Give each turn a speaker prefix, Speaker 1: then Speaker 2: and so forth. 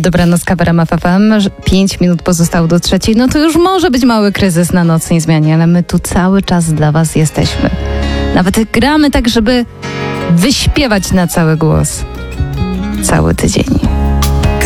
Speaker 1: Dobranoc, KBRM FM. 5 minut pozostało do 3:00. No to już może być mały kryzys na nocnej zmianie, ale my tu cały czas dla was jesteśmy. Nawet gramy tak, żeby wyśpiewać na cały głos cały tydzień.